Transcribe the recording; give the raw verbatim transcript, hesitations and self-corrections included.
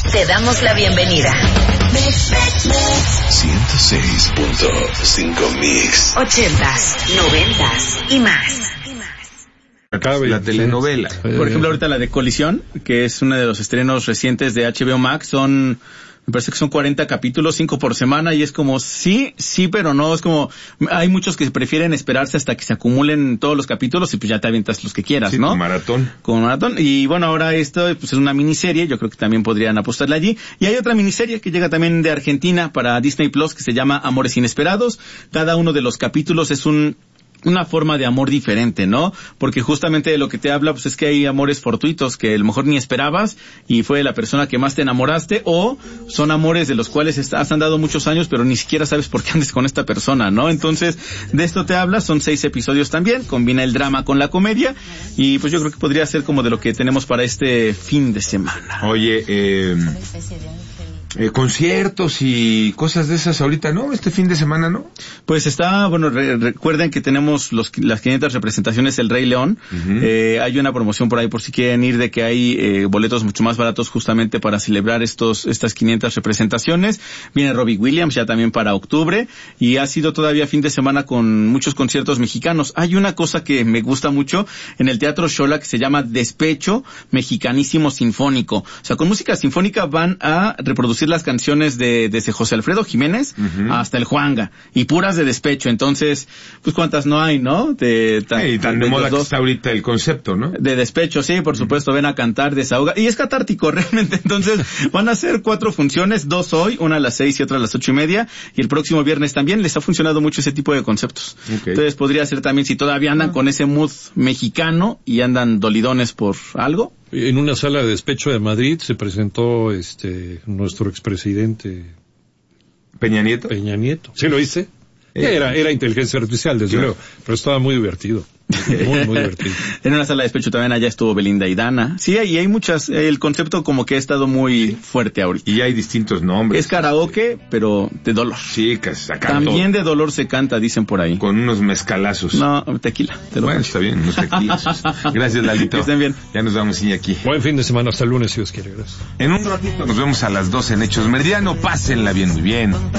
Te damos la bienvenida. ciento seis punto cinco Mix. Ochentas, noventas y más. La telenovela. Por ejemplo, ahorita la de Colisión, que es uno de los estrenos recientes de H B O Max, son... Me parece que son cuarenta capítulos, cinco por semana, y es como, sí, sí, pero no, es como, hay muchos que prefieren esperarse hasta que se acumulen todos los capítulos y pues ya te avientas los que quieras, sí, ¿no? Con maratón. Con maratón. Y bueno, ahora esto pues es una miniserie, yo creo que también podrían apostarle allí. Y hay otra miniserie que llega también de Argentina para Disney Plus que se llama Amores Inesperados. Cada uno de los capítulos es un... una forma de amor diferente, ¿no? Porque justamente de lo que te habla, pues es que hay amores fortuitos que a lo mejor ni esperabas y fue la persona que más te enamoraste, o son amores de los cuales has andado muchos años pero ni siquiera sabes por qué andes con esta persona, ¿no? Entonces, de esto te habla, son seis episodios también, combina el drama con la comedia y pues yo creo que podría ser como de lo que tenemos para este fin de semana. Oye, eh... Eh, conciertos y cosas de esas ahorita, ¿no? Este fin de semana, ¿no? Pues está, bueno, re, recuerden que tenemos los, las quinientas representaciones del Rey León. Uh-huh. Eh, hay una promoción por ahí por si quieren ir, de que hay eh, boletos mucho más baratos justamente para celebrar estos estas quinientas representaciones. Viene Robbie Williams ya también para octubre y ha sido todavía fin de semana con muchos conciertos mexicanos. Hay una cosa que me gusta mucho en el Teatro Xola que se llama Despecho Mexicanísimo Sinfónico. O sea, con música sinfónica van a reproducir las canciones de desde José Alfredo Jiménez uh-huh. hasta el Juanga y puras de despecho. Entonces, pues cuántas no hay, ¿no? De tan, hey, tan de, de moda que está ahorita el concepto, ¿no? De despecho, sí, por supuesto, uh-huh. ven a cantar, desahoga y es catártico realmente. Entonces, van a hacer cuatro funciones, dos hoy, una a las seis y otra a las ocho y media, y el próximo viernes también. Les ha funcionado mucho ese tipo de conceptos. Okay. Entonces, podría ser también si todavía andan uh-huh. con ese mood mexicano y andan dolidones por algo. En una sala de despecho de Madrid se presentó este nuestro expresidente Peña Nieto. Peña Nieto. ¿Sí lo hice? Eh, era era inteligencia artificial, desde claro. luego, pero estaba muy divertido. Muy, muy divertido. En una sala de despecho también allá estuvo Belinda y Dana. Sí, y hay muchas, el concepto como que ha estado muy fuerte ahorita. Y hay distintos nombres. Es karaoke, pero de dolor. Sí, que sacan también todo. De dolor se canta, dicen por ahí. Con unos mezcalazos. No, tequila. Te lo bueno, está bien, unos tequilazos. Gracias, Lalito. Que estén bien. Ya nos vamos aquí. Buen fin de semana, hasta el lunes si Dios quiere. Gracias. En un ratito nos vemos a las doce en Hechos Meridiano. Pásenla bien, muy bien.